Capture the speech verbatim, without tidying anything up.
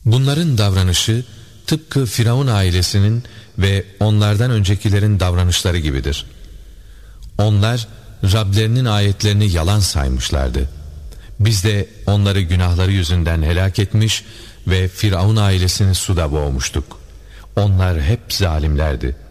Bunların davranışı tıpkı Firavun ailesinin ve onlardan öncekilerin davranışları gibidir. Onlar Rablerinin ayetlerini yalan saymışlardı. Biz de onları günahları yüzünden helak etmiş ve Firavun ailesini suda boğmuştuk. Onlar hep zalimlerdi.